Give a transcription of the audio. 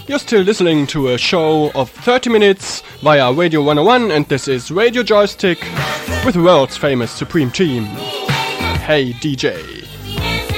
You're still listening to a show of 30 minutes via Radio 101, and this is Radio Joystick with the world's famous Supreme Team. Hey DJ.